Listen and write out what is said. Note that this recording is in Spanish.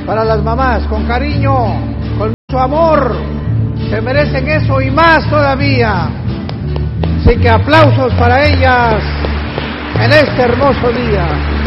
para las mamás, con cariño, con mucho amor, se merecen eso y más todavía. Así que aplausos para ellas en este hermoso día.